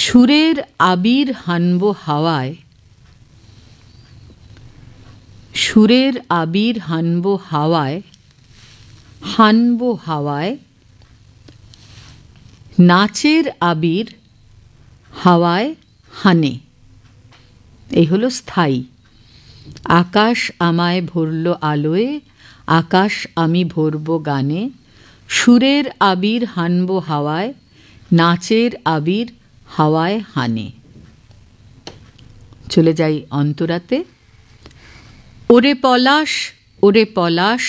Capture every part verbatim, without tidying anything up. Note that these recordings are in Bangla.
সুরের আবির হানব হাওয়ায়, সুরের আবির হানব হাওয়ায়, হানব হাওয়ায়, নাচের আবির হাওয়ায় হানে। এই হলো স্থায়ী। আকাশ আমায় ভরল আলোয়, আকাশ আমি ভরব গানে, সুরের আবির হানব হাওয়ায়, নাচের আবির হাওয়ায় হানে। চলে যাই অন্তরাতে। ওরে পলাশ, ওরে পলাশ,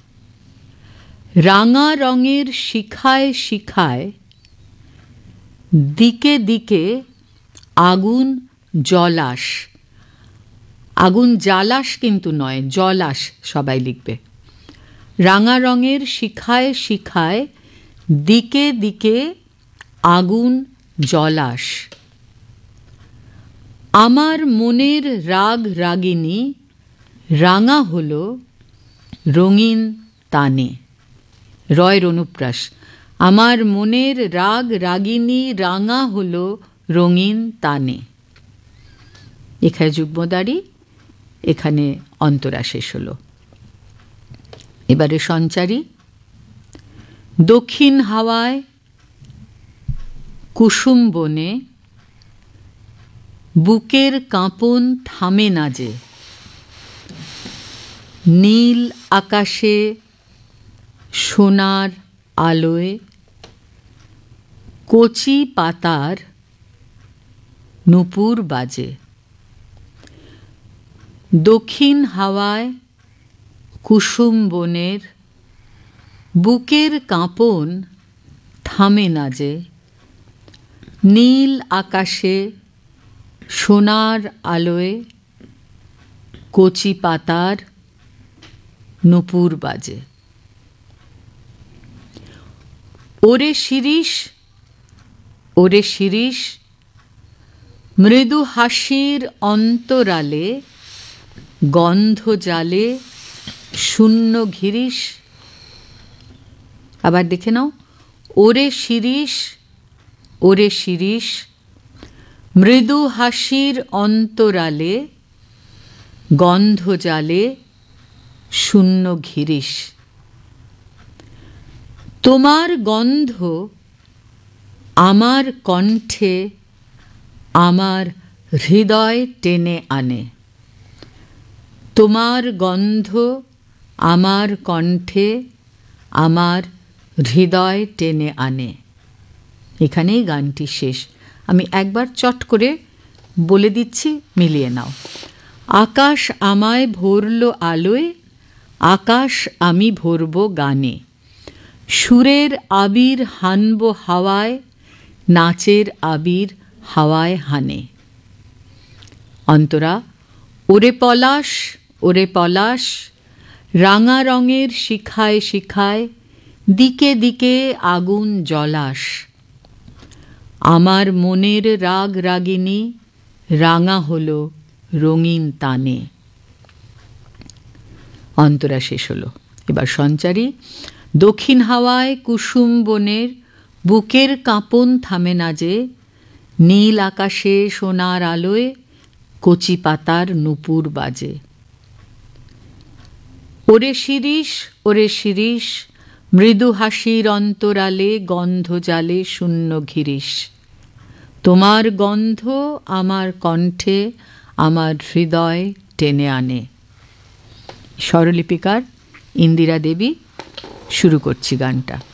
রাঙা রঙের শিখায় শিখায়, দিকে দিকে আগুন জলাস। আগুন জ্বালাস কিন্তু নয়, জলাস সবাই লিখবে। রাঙা রঙের শিখায় শিখায়, দিকে দিকে আগুন জলাস। আমার মনের রাগ রাগিনী, রাঙা হলো রঙিন তানে। রয়ের অনুপ্রাস। আমার মনের রাগ রাগিনী, রাঙা হলো রঙিন তানে। এখানে যুগ্মদারি, এখানে অন্তরা শেষ হলো। এবারে সঞ্চারী। দক্ষিণ হাওয়ায় কুসুম বনে, বুকের কাঁপন থামে না যে, নীল আকাশে সোনার আলোয়, কচি পাতার নূপুর বাজে। দক্ষিণ হাওয়ায় কুসুম বনের, বুকের কাঁপন থামে না যে, নীল আকাশে সোনার আলোয়, কচি পাতার নূপুর বাজে। ওরে শিরিষ, ওরে শিরিষ, মৃদু হাসির অন্তরালে, গন্ধ জালে শূন্য ঘিরিস। আবার দেখে নাও। ওরে শিরিষ, ওরে শিরিষ, মৃদু হাসির অন্তরালে, গন্ধ জালে শূন্য ঘিরিস। তোমার গন্ধ আমার কণ্ঠে, আমার হৃদয় টেনে আনে। তোমার গন্ধ আমার কণ্ঠে, আমার হৃদয় টেনে আনে। এখানেই গানটি শেষ। আমি একবার চট করে বলে দিচ্ছি, মিলিয়ে নাও। আকাশ আমায় ভরল আলোয়, আকাশ আমি ভরব গানে, সুরের আবির হানব হাওয়ায়, নাচের আবির হাওয়ায় হানে। অন্তরা। ওরে পলাশ, ওরে পলাশ, রাঙা রঙের শিখায় শিখায়, দিকে দিকে আগুন জলাস। আমার মনের রাগ রাগিনী, রাঙা হলো রঙিন তানে। অন্তরা শেষ হলো। এবার সঞ্চারী। দক্ষিণ হাওয়ায় কুসুম বনের, বুকের কাঁপন থামে না যে, নীল আকাশে সোনার আলোয়, কচি পাতার নূপুর বাজে। ওরে শিরিষ, ওরে শিরিষ, মৃদু হাসির অন্তরালে, গন্ধ জালে শূন্য ঘিরিস। তোমার গন্ধ আমার কণ্ঠে, আমার হৃদয় টেনে আনে। স্বরলিপিকার ইন্দিরা দেবী। শুরু করছি গানটা।